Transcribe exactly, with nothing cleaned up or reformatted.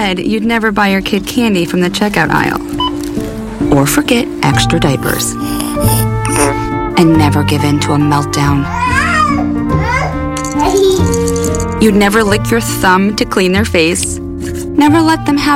said you'd never buy your kid candy from the checkout aisle. Or forget extra diapers. And never give in to a meltdown. You'd never lick your thumb to clean their face. Never let them have